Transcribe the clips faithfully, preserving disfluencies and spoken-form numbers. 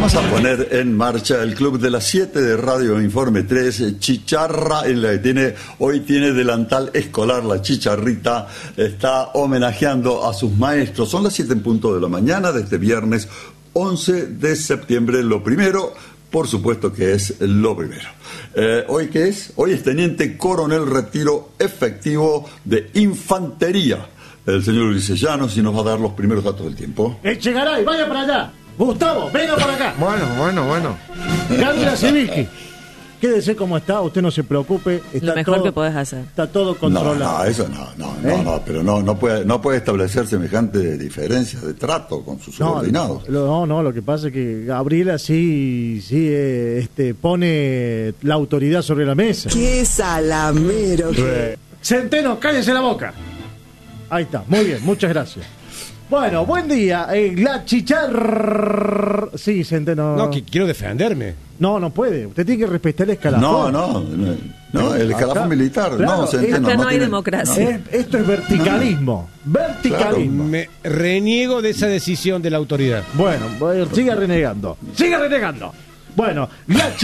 Vamos a poner en marcha el Club de las siete de Radio Informe tres, Chicharra, en la que tiene, hoy tiene delantal escolar, la chicharrita, está homenajeando a sus maestros. Son las siete en punto de la mañana de este viernes once de septiembre. Lo primero, por supuesto que es lo primero. Eh, ¿Hoy qué es? Hoy es Teniente Coronel Retiro Efectivo de Infantería. El señor Ulises Llanos, y nos va a dar los primeros datos del tiempo. Echegaray, vaya para allá. Gustavo, venga por acá. Bueno, bueno, bueno. Gabriela Siviski, quédese como está, usted no se preocupe. Está Lo mejor todo, que podés hacer. Está todo controlado. No, no, eso no, no, no, ¿Eh? no, pero no, no puede, no puede establecer semejante diferencia de trato con sus subordinados. No, no, no, lo que pasa es que Gabriela sí, sí, eh, este, pone la autoridad sobre la mesa. ¡Qué salamero! Eh. Centeno, cállese la boca. Ahí está, muy bien, muchas gracias. Bueno, buen día. Eh, la chicharra. Sí, Centeno. No, que quiero defenderme. No, no puede. Usted tiene que respetar el escalafón. No, no, no, no, el escalafón Acá, militar. claro, no, Centeno, acá no no hay tiene- democracia. Es- esto es verticalismo. Verticalismo. Me reniego de esa decisión de la autoridad. Bueno, bueno, siga renegando. Siga renegando. Bueno, la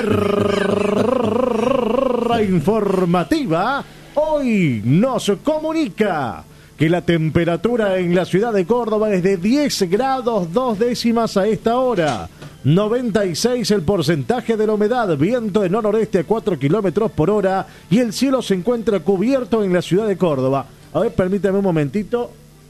chicharra informativa hoy nos comunica que la temperatura en la ciudad de Córdoba es de diez grados dos décimas a esta hora. noventa y seis el porcentaje de la humedad, viento de noroeste a cuatro kilómetros por hora y el cielo se encuentra cubierto en la ciudad de Córdoba. A ver, permítame un momentito.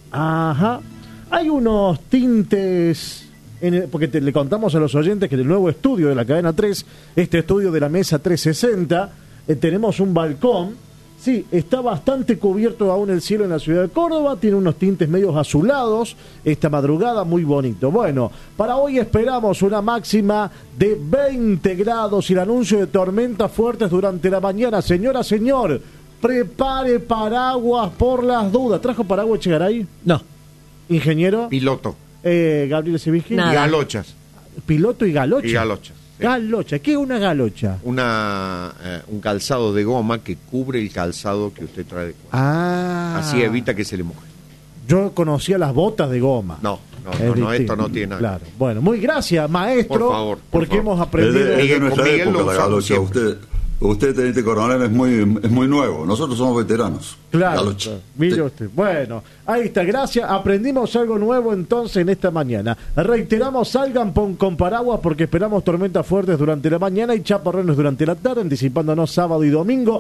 Ajá. Hay unos tintes, en el- porque te- le contamos a los oyentes que en el nuevo estudio de la cadena tres, este estudio de la mesa trescientos sesenta, eh, tenemos un balcón. Sí, está bastante cubierto aún el cielo en la ciudad de Córdoba, tiene unos tintes medios azulados, esta madrugada muy bonito. Bueno, para hoy esperamos una máxima de veinte grados y el anuncio de tormentas fuertes durante la mañana. Señora, señor, prepare paraguas por las dudas. ¿Trajo paraguas, Echegaray? No. Ingeniero. Piloto. Eh, Gabriel Siviski. Nada. Y galochas. Piloto y galocha. Y galochas. sí. Galocha, ¿qué es una galocha? Una, eh, un calzado de goma que cubre el calzado que usted trae de cuerpo. Ah. Así evita que se le moje. Yo conocía las botas de goma. No, no, Es no, no, distinto. esto no tiene nada. Claro. Bueno, muy gracias, maestro. Por favor, por porque favor. hemos Es aprendido. de, es de Miguel, nuestra con Miguel época lo la usamos galocha. siempre. Usted, usted, teniente coronel, es muy, es muy nuevo. Nosotros somos veteranos. Claro, Galocha. claro. Mire Sí. usted. Bueno, ahí está, gracias. Aprendimos algo nuevo entonces en esta mañana. Reiteramos, salgan pon- con paraguas porque esperamos tormentas fuertes durante la mañana y chaparrones durante la tarde, anticipándonos sábado y domingo.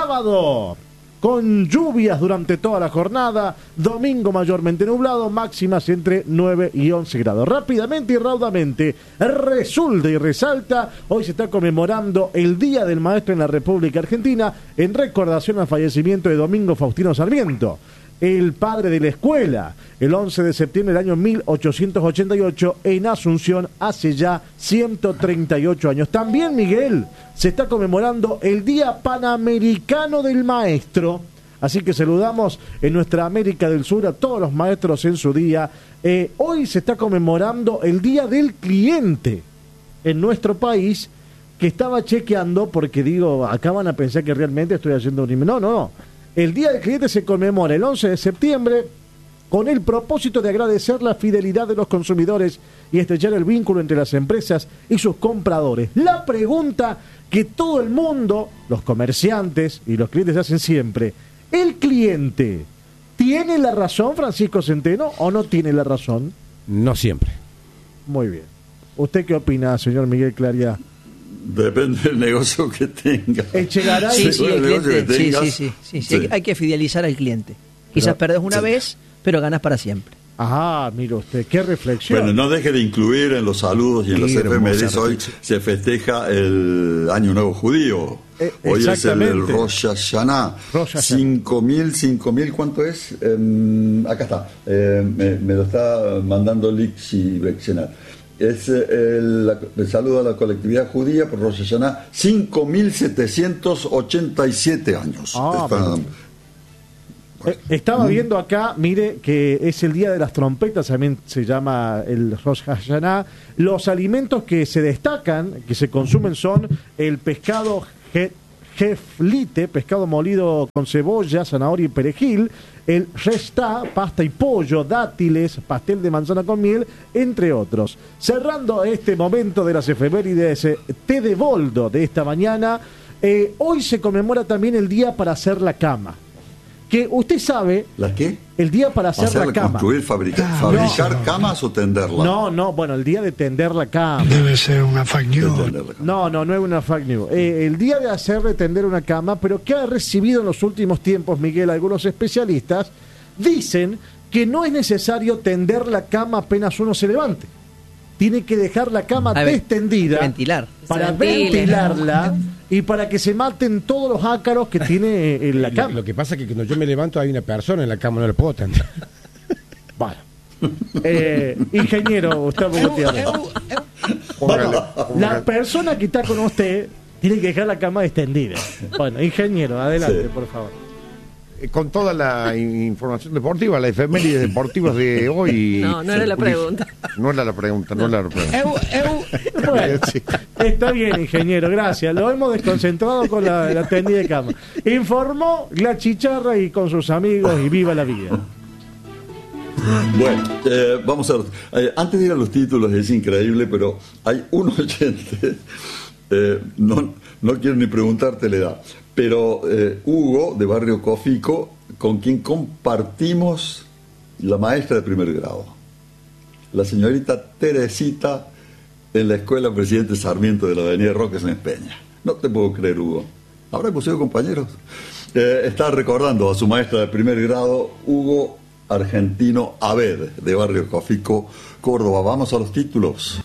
Sábado con lluvias durante toda la jornada, domingo mayormente nublado, máximas entre nueve y once grados. Rápidamente y raudamente, resulta y resalta, hoy se está conmemorando el Día del Maestro en la República Argentina, en recordación al fallecimiento de Domingo Faustino Sarmiento, el padre de la escuela, el once de septiembre del año mil ochocientos ochenta y ocho en Asunción, hace ya ciento treinta y ocho años. También, Miguel, se está conmemorando el Día Panamericano del Maestro, así que saludamos en nuestra América del Sur a todos los maestros en su día. Eh, hoy se está conmemorando el Día del Cliente en nuestro país, que estaba chequeando, porque digo, acá van a pensar que realmente estoy haciendo un... No, no, no. El Día del Cliente se conmemora el once de septiembre con el propósito de agradecer la fidelidad de los consumidores y estrechar el vínculo entre las empresas y sus compradores. La pregunta que todo el mundo, los comerciantes y los clientes hacen siempre: ¿el cliente tiene la razón, Francisco Centeno, o no tiene la razón? No siempre. Muy bien. ¿Usted qué opina, señor Miguel Claria? Depende del negocio que tenga. Echegaray. Sí, sí, Según el el negocio cliente, que sí, tengas, sí, sí, sí, sí, sí. Hay, que- hay que fidelizar al cliente. Quizás Pero- perdés una sí. vez, pero ganas para siempre. Ah, mire usted, qué reflexión. Bueno, no deje de incluir en los saludos y en los Qué hermosa efemérides. Hoy reflexión. se festeja el Año Nuevo Judío. Eh, Hoy es el, exactamente. el Rosh Hashanah. Rosh Hashanah. Cinco mil, cinco mil, ¿cuánto es? Em, acá está. Em, me, me lo está mandando Lixi Bexenar. Es eh, el, la- el saludo a la colectividad judía por Rosh Hashanah, cinco mil setecientos ochenta y siete años. Ah, Está- bueno. Eh, Estaba viendo acá, mire, que es el Día de las Trompetas, también se llama el Rosh Hashanah. Los alimentos que se destacan, que se consumen, son el pescado je- geflite, pescado molido con cebolla, zanahoria y perejil, el restá, pasta y pollo, dátiles, pastel de manzana con miel, entre otros. Cerrando este momento de las efemérides, eh, té de boldo de esta mañana, eh, hoy se conmemora también el día para hacer la cama. Que usted sabe... ¿La qué? El día para hacer, hacer la cama. Construir, fabricar, Ah, fabricar no. camas o tenderla. No, no, bueno, el día de tender la cama. Debe ser una fake De news. tender la cama. No, no, no es una fake news. Eh, el día de hacer de tender una cama, pero que ha recibido en los últimos tiempos, Miguel, algunos especialistas, dicen que no es necesario tender la cama apenas uno se levante. Tiene que dejar la cama A ver, destendida ventilar. para Se ventile. ventilarla y para que se maten todos los ácaros que tiene en la Lo, cama. lo que pasa es que cuando yo me levanto hay una persona en la cama, no la puedo tender. Bueno. Eh, ingeniero Gustavo Gutiérrez. Póngale, La póngale. persona que está con usted tiene que dejar la cama extendida. Bueno, ingeniero, adelante, Sí. por favor. Eh, Con toda la información deportiva, las efemérides deportivas de hoy. No, no era la pregunta. No era la pregunta, no era la pregunta. Bueno, Sí. está bien, ingeniero, gracias. Lo hemos desconcentrado con la, la tendida de cama. Informó la chicharra y con sus amigos y viva la vida. Bueno, eh, vamos a ver. Eh, antes de ir a los títulos, es increíble, pero hay un oyente, eh, no, no quiero ni preguntarte la edad, pero eh, Hugo, de Barrio Cofico, con quien compartimos la maestra de primer grado, la señorita Teresita, en la escuela Presidente Sarmiento de la Avenida Roques en Peña. No te puedo creer, Hugo. ¿Habrá sido compañeros? Eh, está recordando a su maestra de primer grado, Hugo Argentino Abed, de Barrio Cofico, Córdoba. Vamos a los títulos.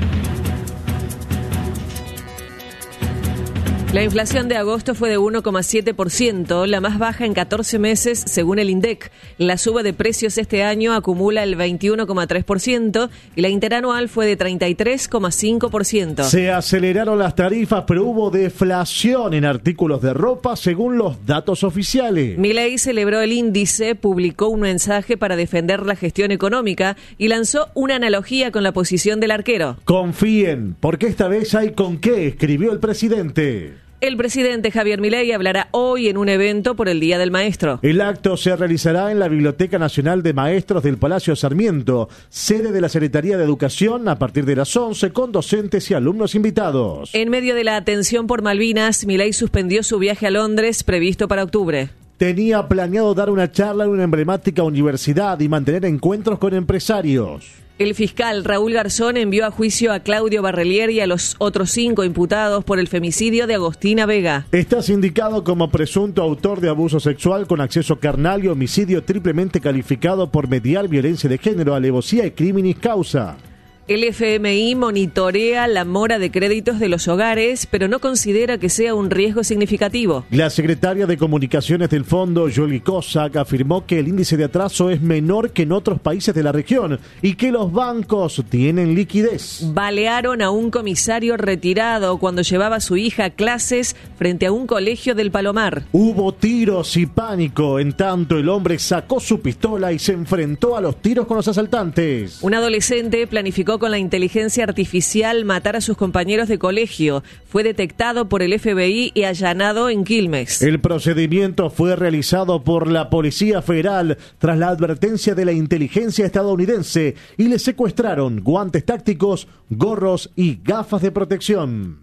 La inflación de agosto fue de uno coma siete por ciento, la más baja en catorce meses según el INDEC. La suba de precios este año acumula el veintiuno coma tres por ciento y la interanual fue de treinta y tres coma cinco por ciento. Se aceleraron las tarifas, pero hubo deflación en artículos de ropa según los datos oficiales. Milei celebró el índice, publicó un mensaje para defender la gestión económica y lanzó una analogía con la posición del arquero. Confíen, porque esta vez hay con qué, escribió el presidente. El presidente Javier Milei hablará hoy en un evento por el Día del Maestro. El acto se realizará en la Biblioteca Nacional de Maestros del Palacio Sarmiento, sede de la Secretaría de Educación, a partir de las once, con docentes y alumnos invitados. En medio de la atención por Malvinas, Milei suspendió su viaje a Londres previsto para octubre. Tenía planeado dar una charla en una emblemática universidad y mantener encuentros con empresarios. El fiscal Raúl Garzón envió a juicio a Claudio Barrelier y a los otros cinco imputados por el femicidio de Agostina Vega. Está sindicado como presunto autor de abuso sexual con acceso carnal y homicidio triplemente calificado por mediar violencia de género, alevosía y criminis causa. El F M I monitorea la mora de créditos de los hogares, pero no considera que sea un riesgo significativo. La secretaria de Comunicaciones del Fondo, Yoli Kozak, afirmó que el índice de atraso es menor que en otros países de la región y que los bancos tienen liquidez. Balearon a un comisario retirado cuando llevaba a su hija a clases frente a un colegio del Palomar. Hubo tiros y pánico, en tanto el hombre sacó su pistola y se enfrentó a los tiros con los asaltantes. Un adolescente planificó con la inteligencia artificial matar a sus compañeros de colegio. Fue detectado por el F B I y allanado en Quilmes. El procedimiento fue realizado por la Policía Federal tras la advertencia de la inteligencia estadounidense y le secuestraron guantes tácticos, gorros y gafas de protección.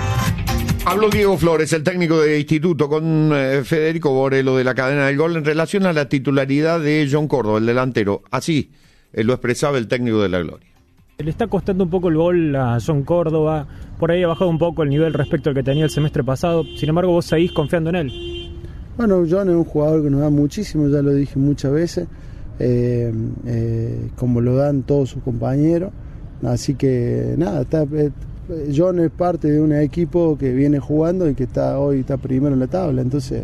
Habló Diego Flores, el técnico de instituto, con eh, Federico Borelo de la cadena del gol en relación a la titularidad de John Córdoba, el delantero. Así eh, lo expresaba el técnico de la Gloria. Le está costando un poco el gol a John Córdoba, por ahí ha bajado un poco el nivel respecto al que tenía el semestre pasado, sin embargo vos seguís confiando en él. Bueno, John es un jugador que nos da muchísimo, ya lo dije muchas veces, eh, eh, como lo dan todos sus compañeros, así que nada, está, eh, John es parte de un equipo que viene jugando y que está hoy está primero en la tabla, entonces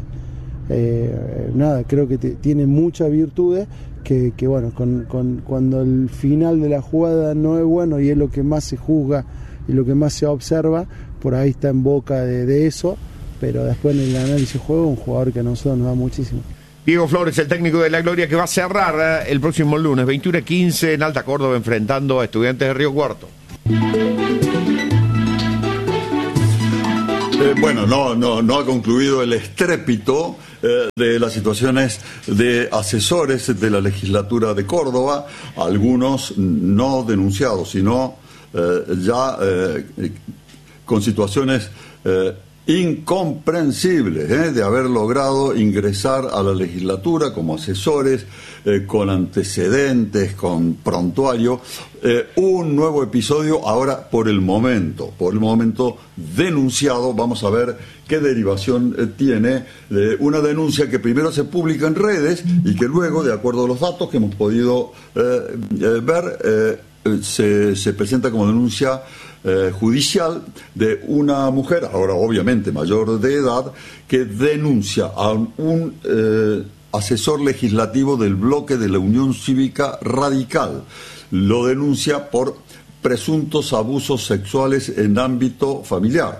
eh, nada, creo que te, tiene muchas virtudes. Que, que bueno, con, con, cuando el final de la jugada no es bueno y es lo que más se juzga y lo que más se observa, por ahí está en boca de, de eso, pero después en el análisis de juego, un jugador que a nosotros nos da muchísimo. Diego Flores, el técnico de la Gloria, que va a cerrar eh, el próximo lunes, veintiuno a quince, en Alta Córdoba, enfrentando a Estudiantes de Río Cuarto. Eh, bueno, no, no, no ha concluido el estrépito eh, de las situaciones de asesores de la legislatura de Córdoba, algunos no denunciados, sino eh, ya eh, con situaciones eh, incomprensibles eh, de haber logrado ingresar a la legislatura como asesores, eh, con antecedentes, con prontuario. Eh, un nuevo episodio ahora por el momento, por el momento denunciado. Vamos a ver qué derivación eh, tiene de una denuncia que primero se publica en redes y que luego, de acuerdo a los datos que hemos podido eh, eh, ver, eh, se, se presenta como denuncia Eh, judicial de una mujer, ahora obviamente mayor de edad, que denuncia a un eh, asesor legislativo del bloque de la Unión Cívica Radical. Lo denuncia por presuntos abusos sexuales en ámbito familiar.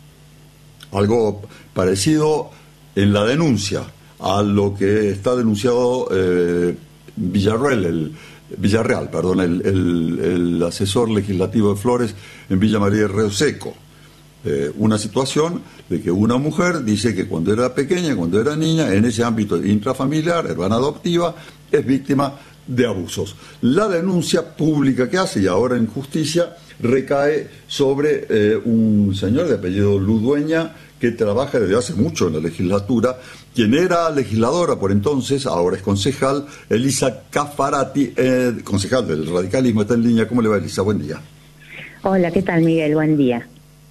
Algo parecido en la denuncia a lo que está denunciado eh, Villarreal, el Villarreal, perdón, el, el, el asesor legislativo de Flores en Villa María de Río Seco. Eh, una situación de que una mujer dice que cuando era pequeña, cuando era niña, en ese ámbito intrafamiliar, hermana adoptiva, es víctima de abusos. La denuncia pública que hace, y ahora en justicia, recae sobre eh, un señor de apellido Ludueña, que trabaja desde hace mucho en la legislatura, quien era legisladora por entonces, ahora es concejal, Elisa Caffarati, eh, concejal del radicalismo, está en línea. ¿Cómo le va, Elisa? Buen día. Hola, ¿qué tal, Miguel? Buen día.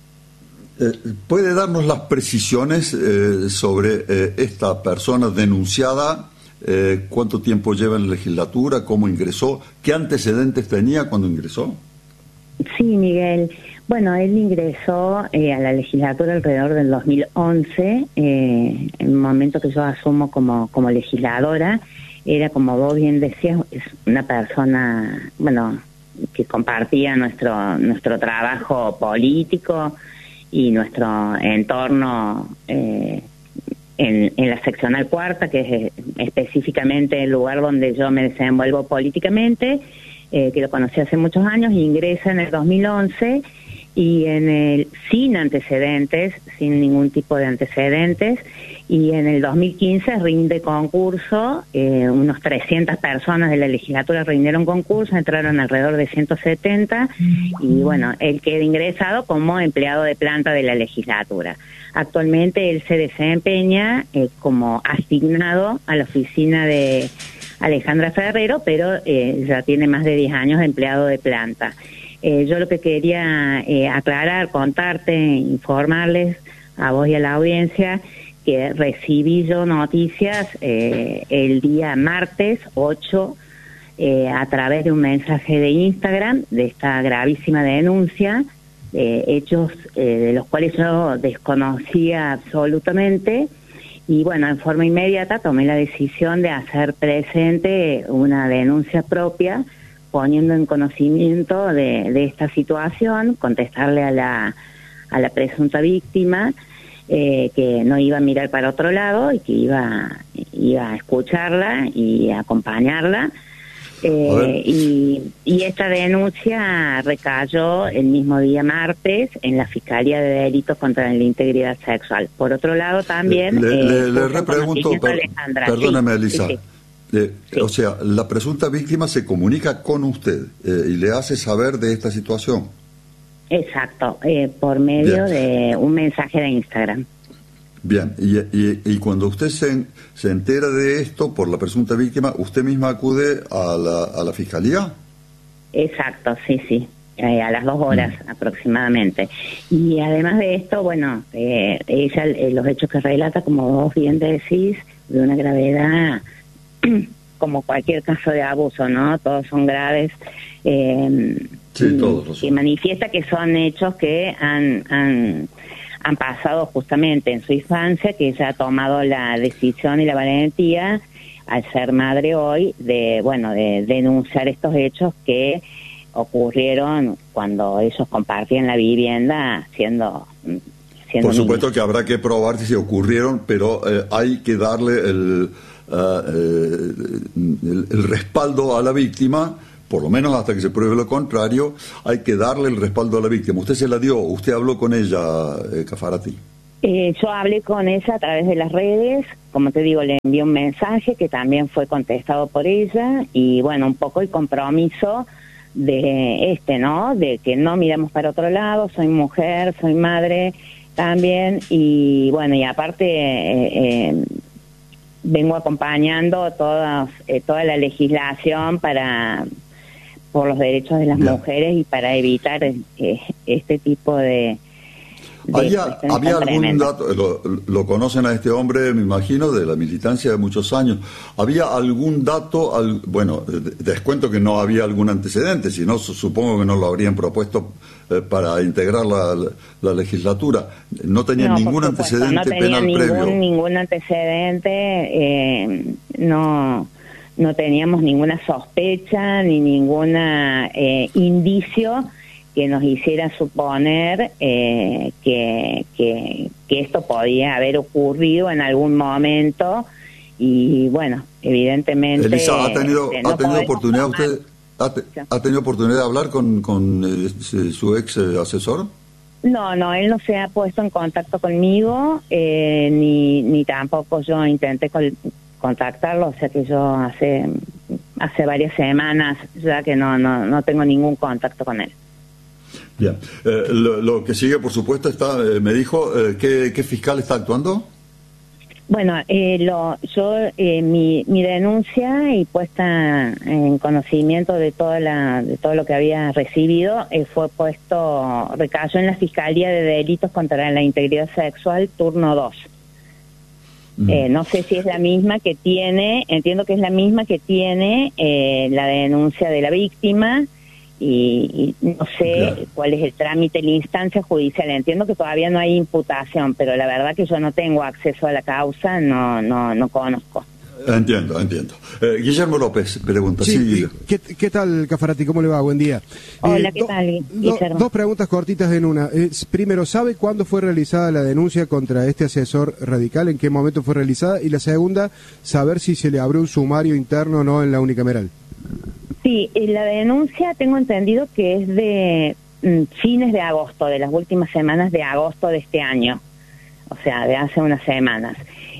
Eh, ¿Puede darnos las precisiones eh, sobre eh, esta persona denunciada? Eh, ¿Cuánto tiempo lleva en la legislatura? ¿Cómo ingresó? ¿Qué antecedentes tenía cuando ingresó? Sí, Miguel. Bueno, él ingresó eh, a la legislatura alrededor del dos mil once, eh, en el momento que yo asumo como, como legisladora. Era, como vos bien decías, es una persona, bueno, que compartía nuestro nuestro trabajo político y nuestro entorno eh, en, en la seccional cuarta, que es específicamente el lugar donde yo me desenvuelvo políticamente, eh, que lo conocí hace muchos años. Ingresa en el dos mil once y en el sin antecedentes, sin ningún tipo de antecedentes, y en el dos mil quince rinde concurso. Eh, unos trescientas personas de la legislatura rindieron concurso, entraron alrededor de ciento setenta, y bueno, él queda ingresado como empleado de planta de la legislatura. Actualmente él se desempeña eh, como asignado a la oficina de Alejandra Ferrero, pero eh, ya tiene más de diez años de empleado de planta. Eh, yo lo que quería eh, aclarar, contarte, informarles a vos y a la audiencia, que recibí yo noticias eh, el día martes ocho eh, a través de un mensaje de Instagram de esta gravísima denuncia, eh, hechos eh, de los cuales yo desconocía absolutamente. Y bueno, en forma inmediata tomé la decisión de hacer presente una denuncia propia, poniendo en conocimiento de, de esta situación, contestarle a la, a la presunta víctima, eh, que no iba a mirar para otro lado y que iba, iba a escucharla y a acompañarla. Eh, y, y esta denuncia recayó el mismo día martes en la Fiscalía de Delitos contra la Integridad Sexual. Por otro lado, también... Le, eh, le, le repregunto, per, perdóname, sí, Elisa. Sí, eh, sí. O sea, la presunta víctima se comunica con usted eh, y le hace saber de esta situación. Exacto, eh, por medio Bien. de un mensaje de Instagram. Bien, y, y, y cuando usted se, se entera de esto por la presunta víctima, ¿usted misma acude a la, a la Fiscalía? Exacto, sí, sí, eh, a las dos horas mm. aproximadamente. Y además de esto, bueno, eh, ella, eh, los hechos que relata, como vos bien decís, de una gravedad como cualquier caso de abuso, ¿no? Todos son graves. Eh, sí, todos los y manifiesta que son hechos que han... han han pasado justamente en su infancia, que ella ha tomado la decisión y la valentía, al ser madre hoy, de bueno de denunciar estos hechos que ocurrieron cuando ellos compartían la vivienda siendo, siendo Por supuesto niños. Que habrá que probar si ocurrieron, pero eh, hay que darle el, uh, eh, el, el respaldo a la víctima. Por lo menos hasta que se pruebe lo contrario, hay que darle el respaldo a la víctima. Usted se la dio, usted habló con ella, eh, Caffarati. Eh, yo hablé con ella a través de las redes, como te digo, le envié un mensaje que también fue contestado por ella, y bueno, un poco el compromiso de este, ¿no? De que no miremos para otro lado, soy mujer, soy madre también, y bueno, y aparte eh, eh, vengo acompañando todas, eh, toda la legislación para por los derechos de las Bien. mujeres y para evitar eh, este tipo de... ¿Había, ¿había algún dato, lo, lo conocen a este hombre, me imagino, de la militancia de muchos años? ¿Había algún dato, al, bueno, descuento que no había algún antecedente, si no, supongo que no lo habrían propuesto eh, para integrar la, la, la legislatura? ¿No tenía no, ningún supuesto, antecedente no tenía penal ningún, previo? ningún antecedente, eh, no, no teníamos ninguna sospecha ni ningún eh, indicio que nos hiciera suponer eh, que, que, que esto podía haber ocurrido en algún momento, y bueno, evidentemente... Elisa, ¿ha tenido, este, no ¿ha tenido oportunidad tomar. usted, ha, te, ha tenido oportunidad de hablar con, con eh, su ex eh, asesor? No, no, él no se ha puesto en contacto conmigo, eh, ni, ni tampoco yo intenté col- contactarlo, o sea que yo hace, hace varias semanas ya que no, no, no tengo ningún contacto con él. Bien, eh, lo, lo que sigue, por supuesto, está, eh, me dijo, eh, ¿qué, ¿qué fiscal está actuando? Bueno, eh, lo, yo eh, mi, mi denuncia y puesta en conocimiento de toda la, de todo lo que había recibido eh, fue puesto, recayó en la Fiscalía de Delitos contra la Integridad Sexual, turno dos. Mm. Eh, no sé si es la misma que tiene, entiendo que es la misma que tiene eh, la denuncia de la víctima. Y, y no sé claro. cuál es el trámite, la instancia judicial. Entiendo que todavía no hay imputación, pero la verdad que yo no tengo acceso a la causa, no no no conozco. Entiendo, entiendo. Eh, Guillermo López pregunta. Sí, sí ¿qué, ¿Qué tal, Cafarati? ¿Cómo le va? Buen día. Hola, eh, ¿qué do, tal, do, Dos preguntas cortitas en una. Eh, primero, ¿sabe cuándo fue realizada la denuncia contra este asesor radical? ¿En qué momento fue realizada? Y la segunda, saber si se le abrió un sumario interno o no en la unicameral. Sí, la denuncia tengo entendido que es de mm, fines de agosto, de las últimas semanas de agosto de este año, o sea, de hace unas semanas.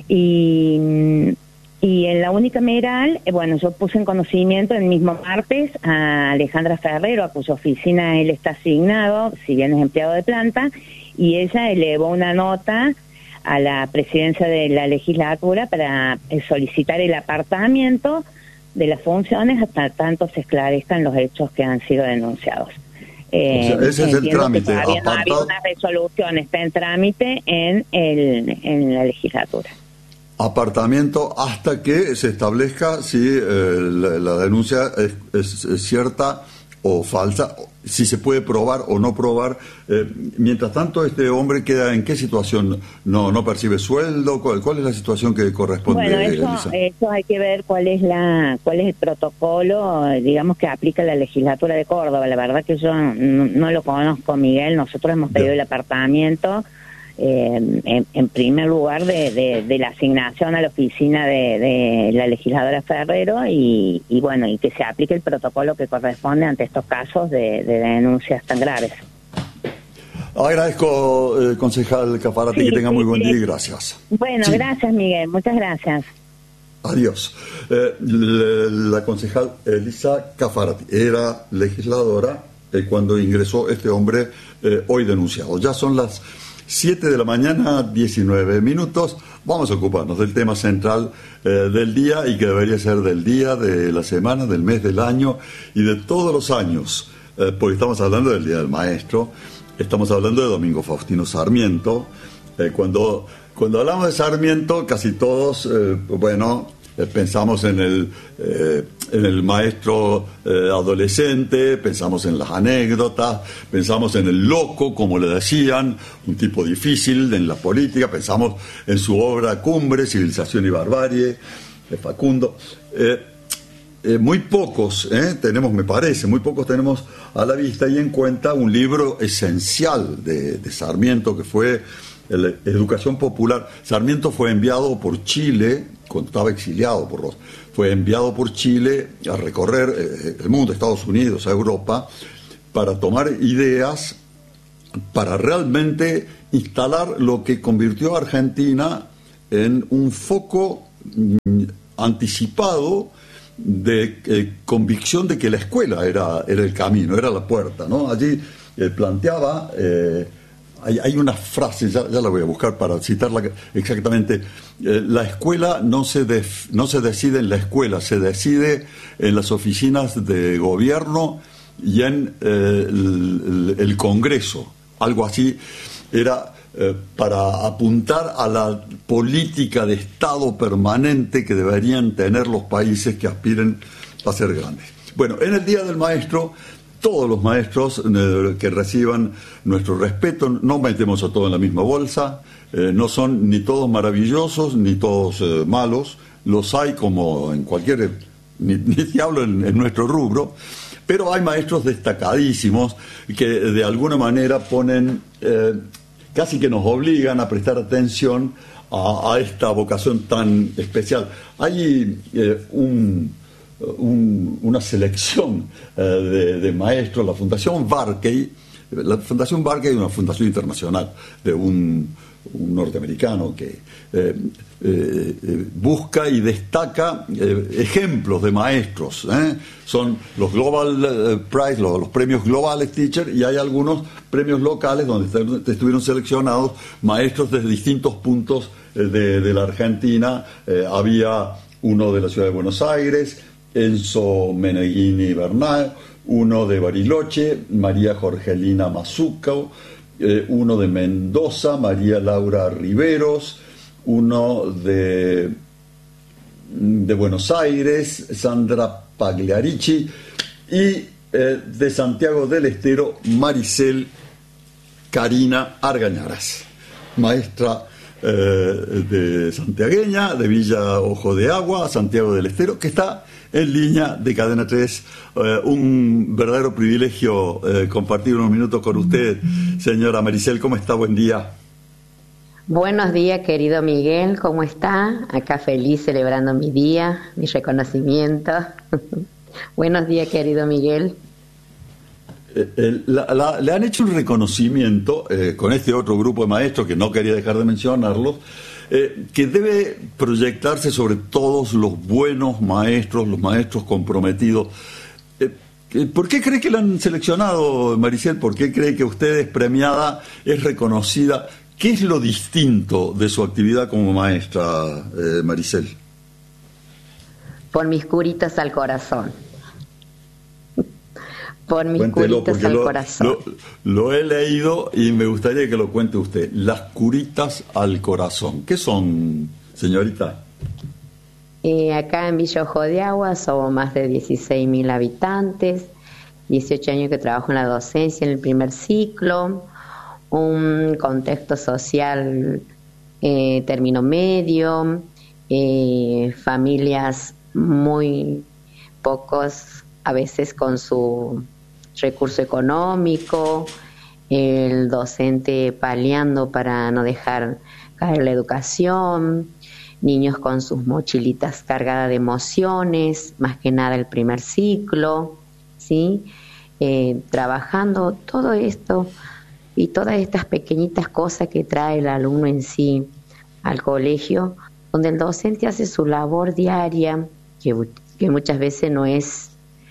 Y, y en la unicameral, eh, bueno, yo puse en conocimiento el mismo martes a Alejandra Ferrero, a cuya oficina él está asignado, si bien es empleado de planta, y ella elevó una nota a la presidencia de la legislatura para eh, solicitar el apartamiento de las funciones hasta tanto se esclarezcan los hechos que han sido denunciados. Eh, o sea, ese es el trámite. Todavía no ha habido una resolución, está en trámite en, el, en la legislatura. Apartamiento hasta que se establezca si eh, la, la denuncia es, es, es cierta o falsa, si se puede probar o no probar. Eh, mientras tanto, este hombre queda en qué situación, no no percibe sueldo, cuál, cuál es la situación que corresponde. Bueno, eso, eso hay que ver cuál es la cuál es el protocolo, digamos, que aplica la legislatura de Córdoba. La verdad que yo no, no lo conozco, Miguel. Nosotros hemos pedido el apartamiento eh, en, en primer lugar de, de, de la asignación a la oficina de, de la legisladora Ferrero y, y bueno, y que se aplique el protocolo que corresponde ante estos casos de, de denuncias tan graves. Agradezco, eh, concejal Cafarati, sí, que tenga muy buen día y gracias. Bueno, sí. Gracias, Miguel, muchas gracias. Adiós. Eh, la, la concejal Elisa Cafarati era legisladora eh, cuando ingresó este hombre eh, hoy denunciado. Ya son las siete de la mañana, diecinueve minutos. Vamos a ocuparnos del tema central eh, del día y que debería ser del día, de la semana, del mes, del año y de todos los años, eh, porque estamos hablando del Día del Maestro, estamos hablando de Domingo Faustino Sarmiento. Eh, cuando, cuando hablamos de Sarmiento, casi todos, eh, bueno, eh, pensamos en el, eh, en el maestro eh, adolescente, pensamos en las anécdotas, pensamos en el loco, como le decían, un tipo difícil en la política, pensamos en su obra cumbre, Civilización y Barbarie, de Facundo. Eh, eh, muy pocos eh, tenemos, me parece, muy pocos tenemos a la vista y en cuenta un libro esencial de, de Sarmiento, que fue la Educación Popular. Sarmiento fue enviado por Chile, cuando estaba exiliado por los, fue enviado por Chile a recorrer eh, el mundo, Estados Unidos, a Europa, para tomar ideas para realmente instalar lo que convirtió a Argentina en un foco mm, anticipado de eh, convicción de que la escuela era, era el camino, era la puerta, ¿no? Allí eh, planteaba, eh, hay, hay una frase, ya, ya la voy a buscar para citarla exactamente, eh, la escuela no se, def, no se decide en la escuela, se decide en las oficinas de gobierno y en eh, el, el Congreso, algo así, era eh, para apuntar a la política de Estado permanente que deberían tener los países que aspiren a ser grandes. Bueno, en el Día del Maestro, todos los maestros eh, que reciban nuestro respeto, no metemos a todos en la misma bolsa, eh, no son ni todos maravillosos ni todos eh, malos, los hay como en cualquier, ni, ni te hablo en, en nuestro rubro, pero hay maestros destacadísimos que de alguna manera ponen, eh, casi que nos obligan a prestar atención a, a esta vocación tan especial. Hay eh, un, un, una selección eh, de, de maestros, la Fundación Barkey, la Fundación Barkey es una fundación internacional de un, un norteamericano que eh, eh, busca y destaca eh, ejemplos de maestros, ¿eh? Son los Global eh, Prize, los, los premios globales Teacher, y hay algunos premios locales donde estuvieron seleccionados maestros desde distintos puntos eh, de, de la Argentina. Eh, había uno de la ciudad de Buenos Aires, Enzo Meneghini Bernal, uno de Bariloche, María Jorgelina Mazuco, eh, uno de Mendoza, María Laura Riveros, uno de, de Buenos Aires, Sandra Pagliarici, y eh, de Santiago del Estero, Maricel Karina Argañaras, maestra eh, de santiagueña, de Villa Ojo de Agua, Santiago del Estero, que está en línea de Cadena tres. Eh, un verdadero privilegio eh, compartir unos minutos con usted, señora Maricel. ¿Cómo está? Buen día. Buenos días, querido Miguel. ¿Cómo está? Acá feliz celebrando mi día, mi reconocimiento. Buenos días, querido Miguel. Eh, eh, la, la, le han hecho un reconocimiento eh, con este otro grupo de maestros, que no quería dejar de mencionarlos, Eh, que debe proyectarse sobre todos los buenos maestros, los maestros comprometidos. Eh, ¿Por qué cree que la han seleccionado, Maricel? ¿Por qué cree que usted es premiada, es reconocida? ¿Qué es lo distinto de su actividad como maestra, eh, Maricel? Por mis curitas al corazón. Por mis Cuéntelo, curitas al lo, corazón. Lo, lo he leído y me gustaría que lo cuente usted. Las curitas al corazón. ¿Qué son, señorita? Eh, acá en Villa Ojo de Agua somos más de dieciséis mil habitantes, dieciocho años que trabajo en la docencia en el primer ciclo, un contexto social eh, término medio, eh, familias muy pocos, a veces con su recurso económico, el docente paliando para no dejar caer la educación, niños con sus mochilitas cargadas de emociones, más que nada el primer ciclo, ¿sí? Eh, trabajando todo esto y todas estas pequeñitas cosas que trae el alumno en sí al colegio, donde el docente hace su labor diaria, que, que muchas veces no es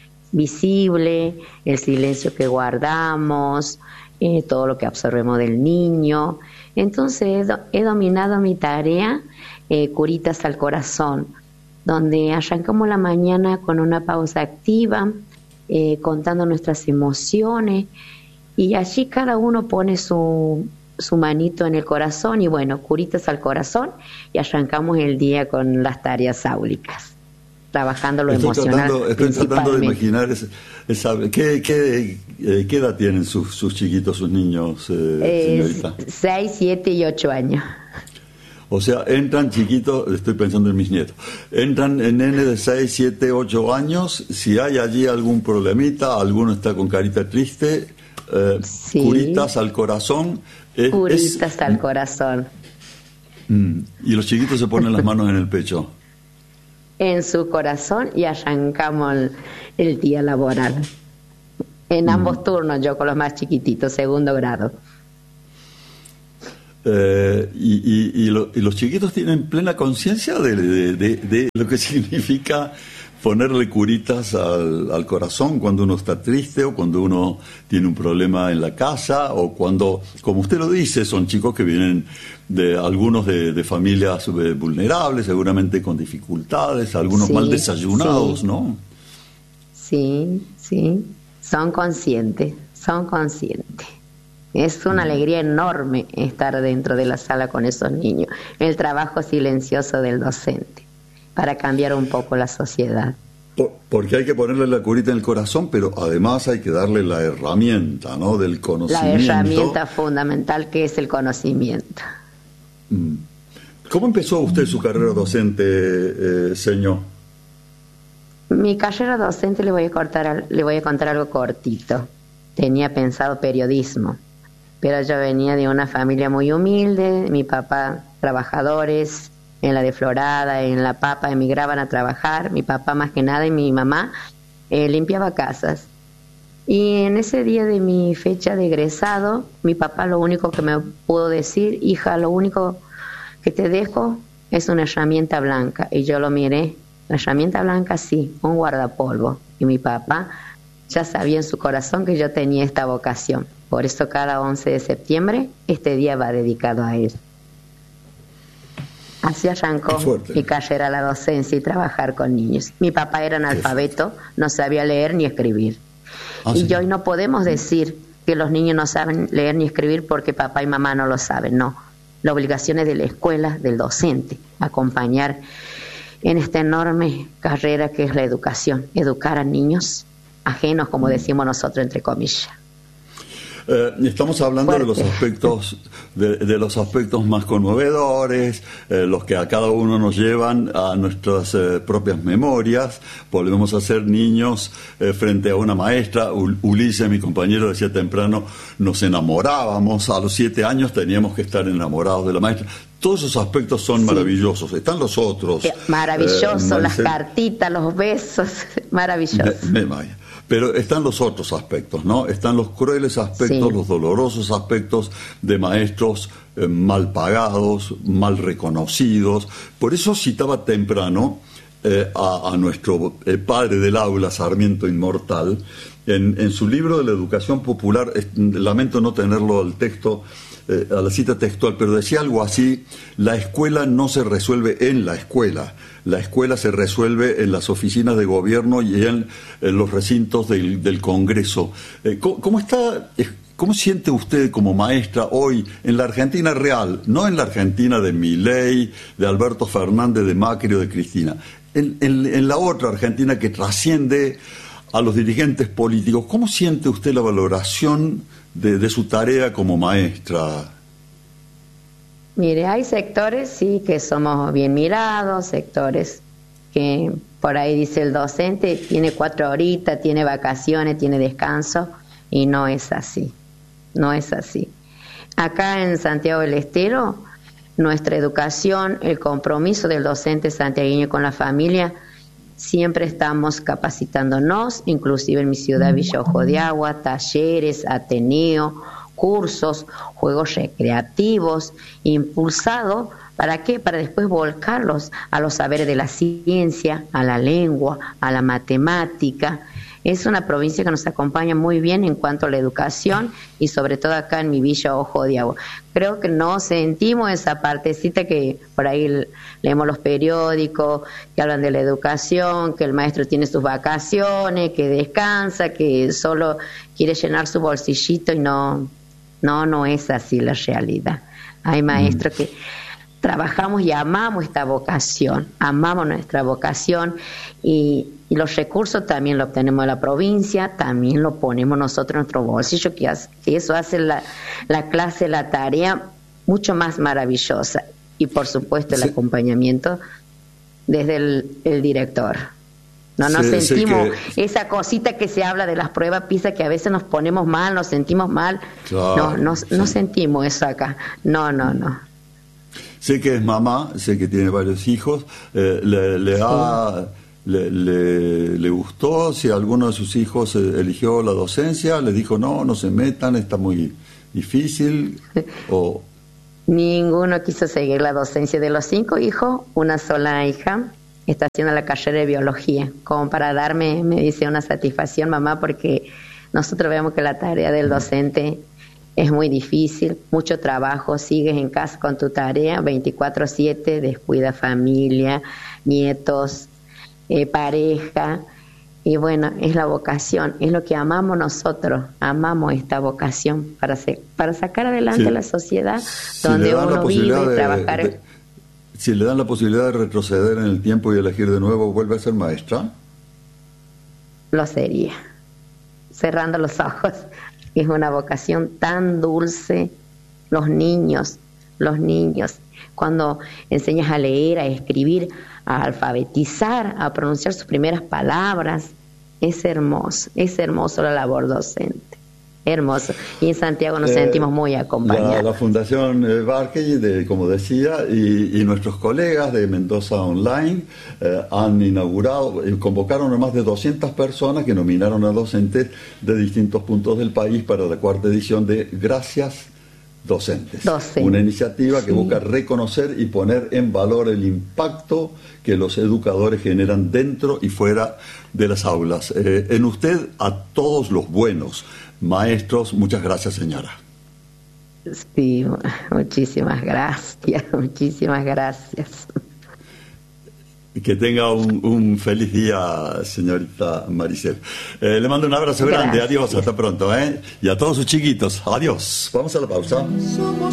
visible, el silencio que guardamos, eh, todo lo que absorbemos del niño. Entonces he, do, he dominado mi tarea, eh, curitas al corazón, donde arrancamos la mañana con una pausa activa, eh, contando nuestras emociones, y allí cada uno pone su, su manito en el corazón, y bueno, curitas al corazón, y arrancamos el día con las tareas áulicas, trabajando lo estoy emocional. Tratando, estoy tratando de imaginar esa, esa, ¿qué, qué, eh, ¿qué edad tienen sus, sus chiquitos, sus niños, eh, señorita? seis, siete y ocho años. O sea, entran chiquitos, estoy pensando en mis nietos, entran en nene de seis, siete, ocho años, si hay allí algún problemita, alguno está con carita triste, eh, sí. Curitas al corazón. Es, curitas es, al corazón. Mm, y los chiquitos se ponen las manos en el pecho. En su corazón, y arrancamos el, el día laboral. En ambos turnos, yo con los más chiquititos, segundo grado. Eh, y, y, y, lo, y los chiquitos tienen plena conciencia de, de, de, de lo que significa ponerle curitas al, al corazón cuando uno está triste o cuando uno tiene un problema en la casa o cuando, como usted lo dice, son chicos que vienen de algunos de, de familias vulnerables, seguramente con dificultades, algunos sí, mal desayunados, sí. ¿no? Sí, sí, son conscientes, son conscientes. Es una alegría enorme estar dentro de la sala con esos niños. El trabajo silencioso del docente para cambiar un poco la sociedad. Por, porque hay que ponerle la curita en el corazón, pero además hay que darle la herramienta, ¿no? Del conocimiento. La herramienta fundamental que es el conocimiento. ¿Cómo empezó usted su carrera docente, eh, señor? Mi carrera docente le voy a contar, le voy a contar algo cortito. Tenía pensado periodismo, pero yo venía de una familia muy humilde, mi papá trabajadores, en la de Florada, en La Papa, emigraban a trabajar, mi papá más que nada y mi mamá eh, limpiaba casas. Y en ese día de mi fecha de egresado, mi papá lo único que me pudo decir, hija, lo único que te dejo es una herramienta blanca. Y yo lo miré, la herramienta blanca sí, un guardapolvo. Y mi papá ya sabía en su corazón que yo tenía esta vocación. Por eso cada once de septiembre este día va dedicado a él. Así arrancó mi carrera a la docencia y trabajar con niños. Mi papá era analfabeto, no sabía leer ni escribir. Ah, y sí. Hoy no podemos decir que los niños no saben leer ni escribir porque papá y mamá no lo saben, no. La obligación es de la escuela, del docente, acompañar en esta enorme carrera que es la educación, educar a niños ajenos, como decimos nosotros, entre comillas. Eh, estamos hablando Fuerte. de los aspectos de, de los aspectos más conmovedores, eh, los que a cada uno nos llevan a nuestras eh, propias memorias. Volvemos a ser niños eh, frente a una maestra. U- Ulises, mi compañero, decía temprano, nos enamorábamos. A los siete años teníamos que estar enamorados de la maestra. Todos esos aspectos son sí. maravillosos. Están los otros. Maravilloso, eh, las cartitas, los besos, maravilloso. Me, me, Pero están los otros aspectos, ¿no? Están los crueles aspectos, sí. los dolorosos aspectos de maestros eh, mal pagados, mal reconocidos. Por eso citaba temprano eh, a, a nuestro eh, padre del aula, Sarmiento Inmortal, en, en su libro de la educación popular. Eh, lamento no tenerlo al texto, eh, a la cita textual, pero decía algo así: la escuela no se resuelve en la escuela. La escuela se resuelve en las oficinas de gobierno y en, en los recintos del, del Congreso. Eh, ¿cómo, cómo está, cómo siente usted como maestra hoy en la Argentina real, no en la Argentina de Milei, de Alberto Fernández, de Macri o de Cristina, en, en, en la otra Argentina que trasciende a los dirigentes políticos? ¿Cómo siente usted la valoración de, de su tarea como maestra? Mire, hay sectores, sí, que somos bien mirados, sectores que por ahí dice el docente, tiene cuatro horitas, tiene vacaciones, tiene descanso, y no es así, no es así. Acá en Santiago del Estero, nuestra educación, el compromiso del docente santiagueño con la familia, siempre estamos capacitándonos, inclusive en mi ciudad, Villa Ojo de Agua, talleres, Ateneo, cursos, juegos recreativos, impulsado, ¿para qué? Para después volcarlos a los saberes de la ciencia, a la lengua, a la matemática. Es una provincia que nos acompaña muy bien en cuanto a la educación y sobre todo acá en mi Villa Ojo de Agua. Creo que no sentimos esa partecita que por ahí leemos los periódicos que hablan de la educación, que el maestro tiene sus vacaciones, que descansa, que solo quiere llenar su bolsillito y no, no, no es así la realidad. Hay maestros mm. que trabajamos y amamos esta vocación, amamos nuestra vocación y, y los recursos también los obtenemos de la provincia, también lo ponemos nosotros en nuestro bolsillo, que, hace, que eso hace la, la clase, la tarea mucho más maravillosa y por supuesto el sí. acompañamiento desde el, el director. No nos sí, sentimos sí que... esa cosita que se habla de las pruebas PISA, que a veces nos ponemos mal, nos sentimos mal. Claro, no, no, sí. no sentimos eso acá. No, no, no. Sé que es mamá, sé que tiene varios hijos. Eh, le, le, sí. ha, le, le, le gustó, si alguno de sus hijos eh, eligió la docencia, le dijo no, no se metan, está muy difícil, o... Ninguno quiso seguir la docencia. De los cinco hijos, una sola hija está haciendo la carrera de biología, como para darme, me dice, una satisfacción, mamá, porque nosotros vemos que la tarea del docente es muy difícil, mucho trabajo, sigues en casa con tu tarea veinticuatro siete, descuida familia, nietos, eh, pareja, y bueno, es la vocación, es lo que amamos nosotros, amamos esta vocación para, se, para sacar adelante sí. la sociedad si donde uno vive y de, trabajar. De, si le dan la posibilidad de retroceder en el tiempo y elegir de nuevo, ¿vuelve a ser maestra? Lo sería, cerrando los ojos. Es una vocación tan dulce. Los niños, los niños, cuando enseñas a leer, a escribir, a alfabetizar, a pronunciar sus primeras palabras, es hermoso, es hermoso la labor docente, hermoso. Y en Santiago nos eh, sentimos muy acompañados. La, la Fundación eh, Barkey, de, como decía, y, y nuestros colegas de Mendoza Online eh, han inaugurado, eh, convocaron a más de doscientas personas que nominaron a docentes de distintos puntos del país para la cuarta edición de Gracias Docentes. Docentes. Una iniciativa que sí. busca reconocer y poner en valor el impacto que los educadores generan dentro y fuera de las aulas. Eh, en usted, a todos los buenos maestros, muchas gracias, señora. Sí, muchísimas gracias, muchísimas gracias. Que tenga un, un feliz día, señorita Maricel. Eh, le mando un abrazo grande, gracias. Adiós, hasta pronto, ¿eh? Y a todos sus chiquitos, adiós. Vamos a la pausa. Somos